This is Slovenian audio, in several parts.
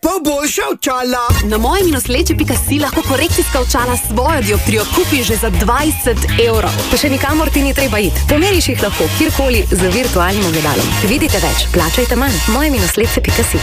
pa boljša očala. Na moje-sleče.si lahko korekcijska očala svojo dioptrijo kupiš že za 20 evrov. Pa še nikamor ti ni treba iti. Pomeriš jih lahko kjerkoli z virtualnim ogledalom. Vidite več, plačajte manj. moje-sleče.si.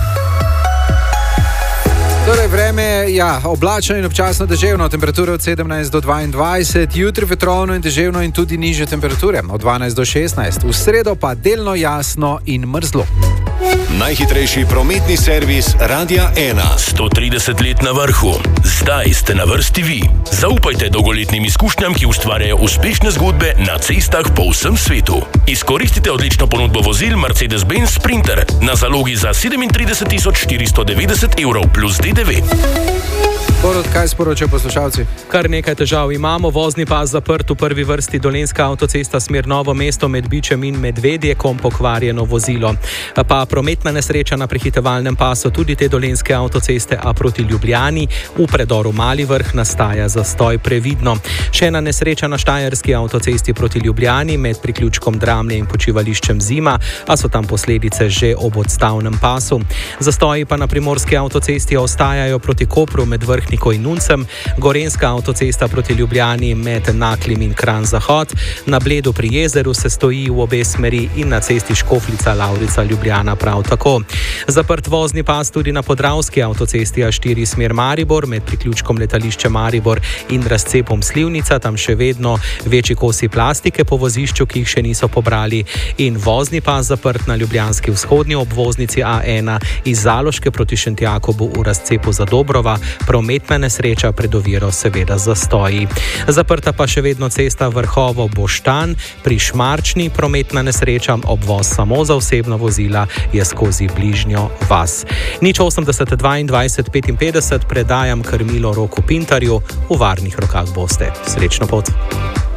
Torej, vreme je oblačno in občasno deževno, temperatura od 17 do 22, jutri vetrovno in deževno in tudi nižje temperature, od 12 do 16, v sredo pa delno jasno in mrzlo. Najhitrejši prometni servis Radia 1. 130 let na vrhu. Zdaj ste na vrsti vi. Zaupajte dolgoletnim izkušnjam, ki ustvarjajo uspešne zgodbe na cestah po vsem svetu. Izkoristite odlično ponudbo vozil Mercedes-Benz Sprinter na zalogi za 37.490 evrov plus DDV. Borut, kaj sporočajo poslušalci? Kar nekaj težav imamo, vozni pas zaprt, v prvi vrsti Dolenjska avtocesta smer Novo mesto med Bičem in Medvedjekom, pokvarjeno vozilo. Pa prometna nesreča na prehitevalnem pasu tudi te Dolenjske avtoceste, a proti Ljubljani v predoru Mali Vrh nastaja zastoj, previdno. Še ena nesreča na Štajerski avtocesti proti Ljubljani med priključkom Dramlje in počivališčem Zima, a so tam posledice že ob odstavnem pasu. Zastoji pa na primorski avtocesti ostajajo proti Kopru med Vrhniko in Nuncem, Gorenjska avtocesta proti Ljubljani med Naklim in Kranj-Zahod, na Bledu pri jezeru se stoji v obe smeri in na cesti Škofljica-Lavrica Ljubljana prav tako. Zaprt vozni pas tudi na Podravski avtocesti A4 smer Maribor med priključkom letališče Maribor in razcepom Slivnica, tam še vedno večji kosi plastike po vozišču, ki jih še niso pobrali, in vozni pas zaprt na ljubljanski vzhodni obvoznici A1 iz Zaloške proti Šentjakobu v razcepu Zadobrova, prometna nesreča pred oviro seveda zastoji. Zaprta pa še vedno cesta Vrhovo-Boštanj, pri Šmarčni prometna nesreča, obvoz samo za osebna vozila je skozi bližnjo vas. 080 22 55 predajam krmilo Roku Pintarju, v varnih rokah boste. Srečno pot.